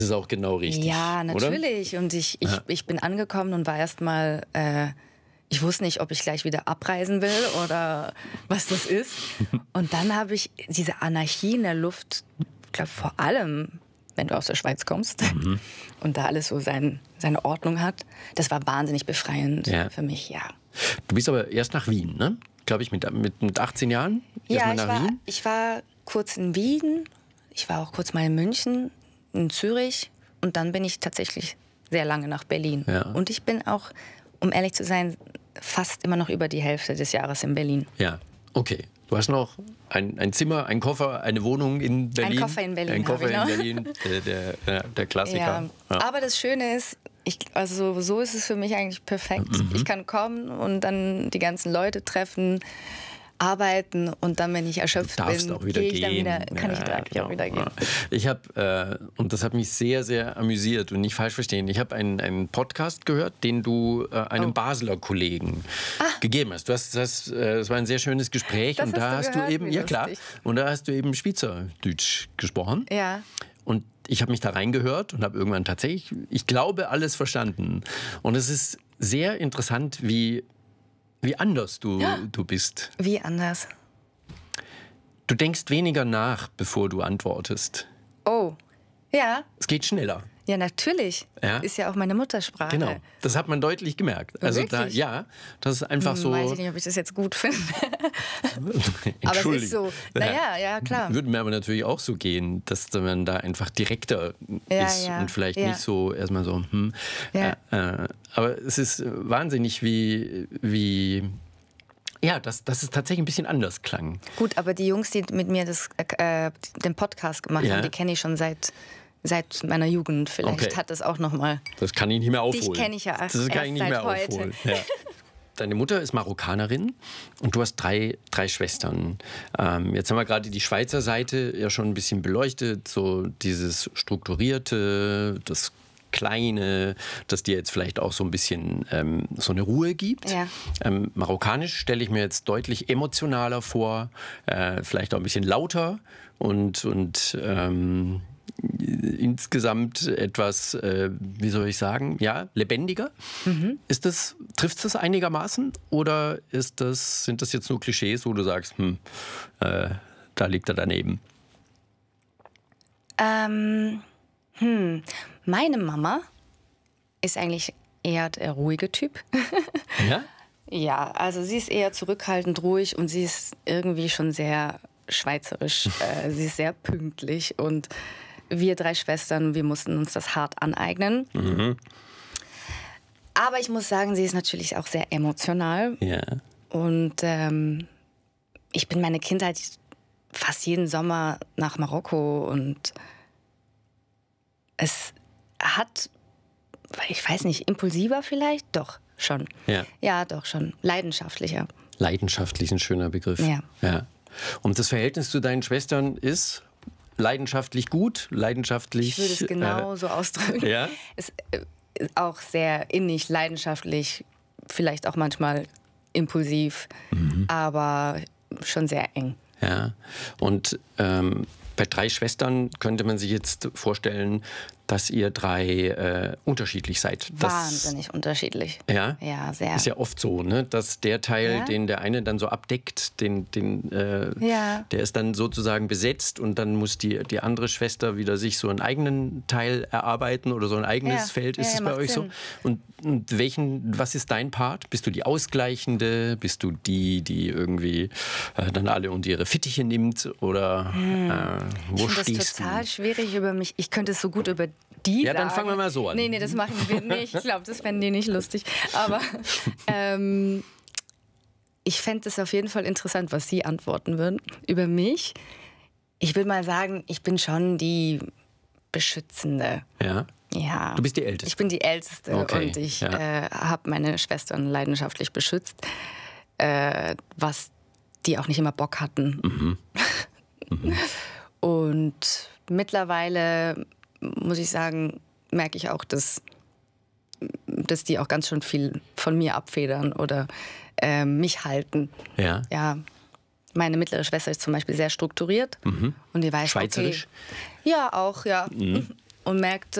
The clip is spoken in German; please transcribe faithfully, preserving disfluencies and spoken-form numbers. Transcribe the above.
Das ist auch genau richtig. Ja, natürlich. Oder? Und ich, ich, Ja. ich bin angekommen und war erst mal, äh, ich wusste nicht, ob ich gleich wieder abreisen will oder was das ist. Und dann habe ich diese Anarchie in der Luft, ich glaube vor allem, wenn du aus der Schweiz kommst mhm. und da alles so sein, seine Ordnung hat, das war wahnsinnig befreiend ja. für mich, ja. Du bist aber erst nach Wien, ne? Glaube ich, mit, mit, mit achtzehn Jahren? Erst Ja, mal ich nach war, Wien? ich war kurz in Wien, ich war auch kurz mal in München, in Zürich und dann bin ich tatsächlich sehr lange nach Berlin. Ja. Und ich bin auch, um ehrlich zu sein, fast immer noch über die Hälfte des Jahres in Berlin. Ja, okay. Du hast noch ein, ein Zimmer, ein Koffer, eine Wohnung in Berlin. Ein Koffer in Berlin. Ein Koffer ich noch. in Berlin, der, der, der Klassiker. Ja. Ja. Aber das Schöne ist, ich, also so ist es für mich eigentlich perfekt. Mhm. Ich kann kommen und dann die ganzen Leute treffen, arbeiten und dann, wenn ich erschöpft du darfst bin, auch wieder gehe ich gehen. dann wieder, kann ja, ich da genau. auch wieder gehen. Ich habe, äh, und das hat mich sehr, sehr amüsiert und nicht falsch verstehen, ich habe einen, einen Podcast gehört, den du äh, einem oh. Basler Kollegen ah. gegeben hast. Du hast das, äh, das war ein sehr schönes Gespräch das und da hast hast du, du eben, Wie ja klar, lustig. und da hast du eben Schweizerdeutsch gesprochen. Ja. Und ich habe mich da reingehört und habe irgendwann tatsächlich, ich glaube, alles verstanden. Und es ist sehr interessant, wie, wie anders du, ja. du bist. Wie anders? Du denkst weniger nach, bevor du antwortest. Oh, ja. Es geht schneller. Ja, natürlich. Ja? Ist ja auch meine Muttersprache. Genau, das hat man deutlich gemerkt. Also da, ja, das ist einfach so. Weiß ich nicht, ob ich das jetzt gut finde. Aber es ist so. Naja, ja, klar. Würde mir aber natürlich auch so gehen, dass man da einfach direkter ja, ist ja, und vielleicht ja. nicht so erstmal so. Hm, ja. äh, äh, aber es ist wahnsinnig, wie wie ja, dass, dass es tatsächlich ein bisschen anders klang. Gut, aber die Jungs, die mit mir das, äh, den Podcast gemacht ja. haben, die kenne ich schon seit, seit meiner Jugend. Vielleicht okay. hat das auch noch mal. Das kann ich nicht mehr aufholen. Dich kenne ich ja Das erst kann ich nicht seit mehr heute. aufholen. Ja. Deine Mutter ist Marokkanerin und du hast drei, drei Schwestern. Ähm, jetzt haben wir gerade die Schweizer Seite ja schon ein bisschen beleuchtet, so dieses Strukturierte, das Kleine, das dir jetzt vielleicht auch so ein bisschen ähm, so eine Ruhe gibt. Ja. Ähm, Marokkanisch stelle ich mir jetzt deutlich emotionaler vor, äh, vielleicht auch ein bisschen lauter und, und ähm, insgesamt etwas, äh, wie soll ich sagen, ja, lebendiger. Mhm. Ist das, trifft das einigermaßen oder ist das, sind das jetzt nur Klischees, wo du sagst, hm, äh, da liegt er daneben? Ähm, hm, meine Mama ist eigentlich eher der ruhige Typ. Ja? Ja, also sie ist eher zurückhaltend, ruhig und sie ist irgendwie schon sehr schweizerisch. äh, sie ist sehr pünktlich und wir drei Schwestern, wir mussten uns das hart aneignen. Mhm. Aber ich muss sagen, sie ist natürlich auch sehr emotional. Ja. Und ähm, ich bin meine Kindheit fast jeden Sommer nach Marokko und es hat, ich weiß nicht, impulsiver vielleicht? Doch, schon. Ja. Ja, doch, schon. Leidenschaftlicher. Leidenschaftlich, ein schöner Begriff. Ja. Ja. Und das Verhältnis zu deinen Schwestern ist leidenschaftlich gut, leidenschaftlich... Ich würde es genau äh, so ausdrücken. Ja? Es ist auch sehr innig, leidenschaftlich, vielleicht auch manchmal impulsiv, mhm. aber schon sehr eng. Ja, und ähm, bei drei Schwestern könnte man sich jetzt vorstellen, dass ihr drei äh, unterschiedlich seid. Das, Wahnsinnig unterschiedlich. Ja? Ja, sehr. Ist ja oft so, ne? Dass der Teil, ja? den der eine dann so abdeckt, den, den, äh, ja. der ist dann sozusagen besetzt und dann muss die, die andere Schwester wieder sich so einen eigenen Teil erarbeiten oder so ein eigenes ja. Feld. Ist ja, es ja, bei euch Sinn. so? Und, und welchen, was ist dein Part? Bist du die Ausgleichende? Bist du die, die irgendwie äh, dann alle unter ihre Fittiche nimmt? Oder hm. äh, wo ich stehst finde das total du? schwierig über mich. Ich könnte es so gut über die Ja, dann sagen. fangen wir mal so an. Nee, nee, das machen wir nicht. Ich glaube, das fänden die nicht lustig. Aber ähm, ich fände es auf jeden Fall interessant, was Sie antworten würden über mich. Ich will mal sagen, ich bin schon die Beschützende. Ja? Ja. Du bist die Älteste? Ich bin die Älteste okay. und ich ja. äh, habe meine Schwestern leidenschaftlich beschützt, äh, was die auch nicht immer Bock hatten. Mhm. Mhm. Und mittlerweile, muss ich sagen, merke ich auch, dass, dass die auch ganz schön viel von mir abfedern oder äh, mich halten. Ja. Ja. Meine mittlere Schwester ist zum Beispiel sehr strukturiert. Mhm. Und die weiß, Schweizerisch? Okay, ja, auch, ja. Mhm. und merkte,